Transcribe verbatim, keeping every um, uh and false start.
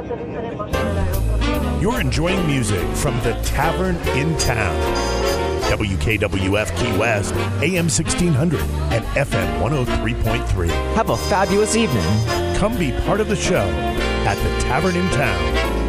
You're enjoying music from the Tavern in Town. W K W F Key West, A M sixteen hundred and F M one oh three point three. Have a fabulous evening. Come be part of the show at the Tavern in Town.